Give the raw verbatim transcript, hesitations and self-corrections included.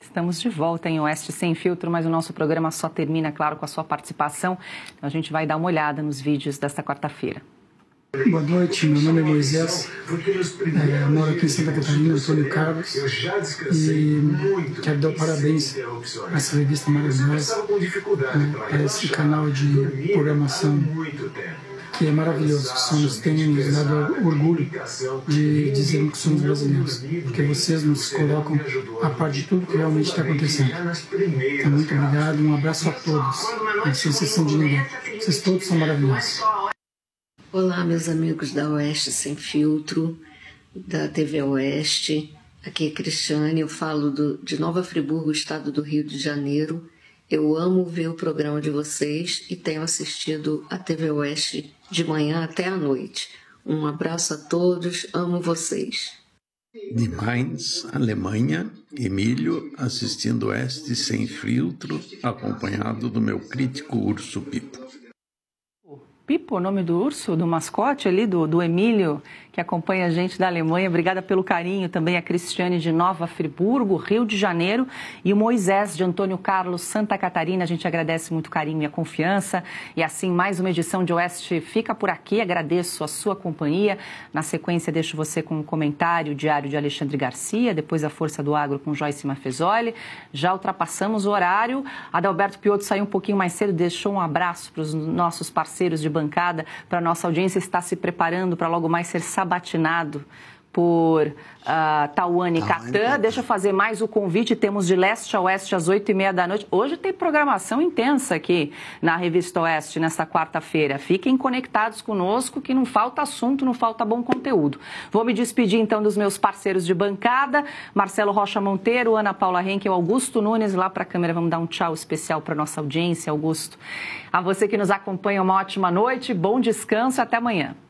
Estamos de volta em Oeste Sem Filtro, mas o nosso programa só termina, claro, com a sua participação. Então a gente vai dar uma olhada nos vídeos desta quarta-feira. Boa noite, meu nome é Moisés, é, moro aqui em Santa Catarina, Antônio Carlos, e quero dar parabéns a essa revista maravilhosa, é, a esse canal de programação que é maravilhoso, que somos, tem nos dado orgulho de dizer que somos brasileiros, porque vocês nos colocam a par de tudo que realmente está acontecendo. Então, muito obrigado, um abraço a todos, sem exceção de ninguém, vocês todos são maravilhosos. Olá, meus amigos da Oeste Sem Filtro, da T V Oeste. Aqui é Cristiane, eu falo do, de Nova Friburgo, estado do Rio de Janeiro. Eu amo ver o programa de vocês e tenho assistido a T V Oeste de manhã até à noite. Um abraço a todos, amo vocês. De Mainz, Alemanha, Emílio, assistindo Oeste Sem Filtro, acompanhado do meu crítico urso Pipo. Pipo, o nome do urso, do mascote ali, do, do Emílio, que acompanha a gente da Alemanha. Obrigada pelo carinho. Também a Cristiane de Nova Friburgo, Rio de Janeiro, e o Moisés de Antônio Carlos, Santa Catarina. A gente agradece muito o carinho e a confiança. E assim, mais uma edição de Oeste fica por aqui. Agradeço a sua companhia. Na sequência, deixo você com um comentário diário de Alexandre Garcia, depois a Força do Agro com Joyce Mafezoli. Já ultrapassamos o horário. Adalberto Piotto saiu um pouquinho mais cedo, deixou um abraço para os nossos parceiros de bancada, para a nossa audiência estar se preparando para logo mais ser sabatinado por uh, Tawane Catan. Deixa eu fazer mais o convite, temos de leste a oeste às oito e meia da noite. Hoje tem programação intensa aqui na Revista Oeste, nesta quarta-feira. Fiquem conectados conosco, que não falta assunto, não falta bom conteúdo. Vou me despedir então dos meus parceiros de bancada, Marcelo Rocha Monteiro, Ana Paula Henkel, Augusto Nunes. Lá para a câmera, vamos dar um tchau especial para nossa audiência, Augusto. A você que nos acompanha, uma ótima noite, bom descanso e até amanhã.